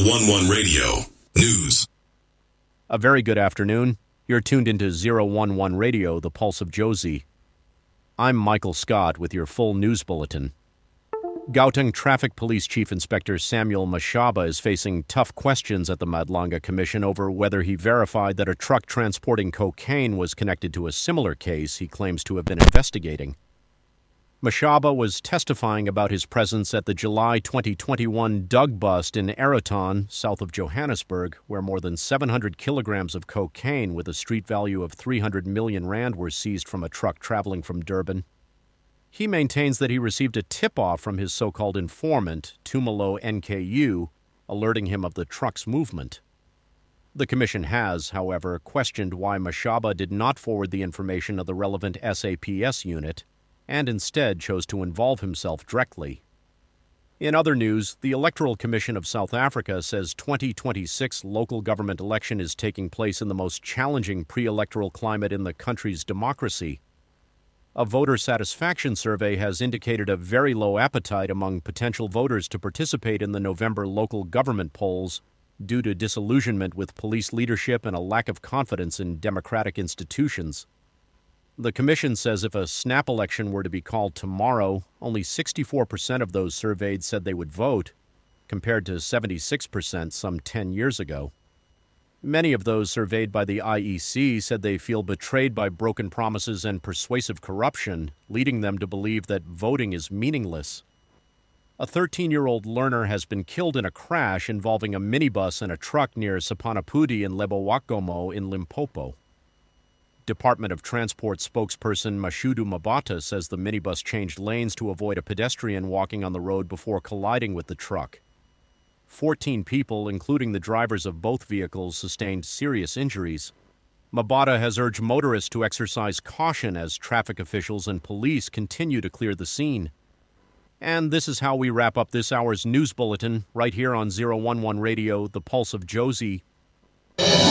011 Radio News. A very good afternoon. You're tuned into 011 Radio, the Pulse of Josie. I'm Michael Scott with your full news bulletin. Gauteng Traffic Police Chief Inspector Samuel Mashaba is facing tough questions at the Madlanga Commission over whether he verified that a truck transporting cocaine was connected to a similar case he claims to have been investigating. Mashaba was testifying about his presence at the July 2021 Doug bust in Araton, south of Johannesburg, where more than 700 kilograms of cocaine with a street value of 300 million rand were seized from a truck traveling from Durban. He maintains that he received a tip-off from his so-called informant, Tumelo NKU, alerting him of the truck's movement. The commission has, however, questioned why Mashaba did not forward the information of the relevant SAPS unit and instead chose to involve himself directly. In other news, the Electoral Commission of South Africa says 2026 local government election is taking place in the most challenging pre-electoral climate in the country's democracy. A voter satisfaction survey has indicated a very low appetite among potential voters to participate in the November local government polls due to disillusionment with police leadership and a lack of confidence in democratic institutions. The commission says if a snap election were to be called tomorrow, only 64% of those surveyed said they would vote, compared to 76% some 10 years ago. Many of those surveyed by the IEC said they feel betrayed by broken promises and persuasive corruption, leading them to believe that voting is meaningless. A 13-year-old learner has been killed in a crash involving a minibus and a truck near Sapanapudi in Lebowakomo in Limpopo. Department of Transport spokesperson Mashudu Mabata says the minibus changed lanes to avoid a pedestrian walking on the road before colliding with the truck. 14 people, including the drivers of both vehicles, sustained serious injuries. Mabata has urged motorists to exercise caution as traffic officials and police continue to clear the scene. And this is how we wrap up this hour's news bulletin, right here on 011 Radio, the Pulse of Josie.